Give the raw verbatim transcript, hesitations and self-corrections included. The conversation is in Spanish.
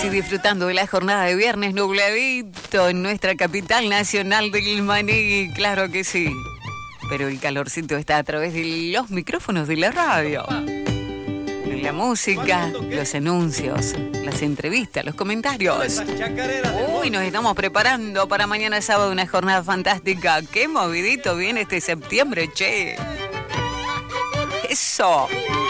Sí, disfrutando de la jornada de viernes nubladito en nuestra capital nacional del Maní, claro que sí. Pero el calorcito está a través de los micrófonos de la radio. La música, los anuncios, las entrevistas, los comentarios. Uy, nos estamos preparando para mañana sábado una jornada fantástica. Qué movidito viene este septiembre, che. Eso.